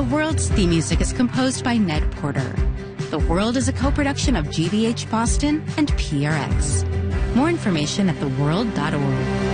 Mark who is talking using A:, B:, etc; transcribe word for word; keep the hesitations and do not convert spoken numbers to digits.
A: World's theme music is composed by Ned Porter. The World is a co-production of G B H Boston and P R X. More information at the world dot org.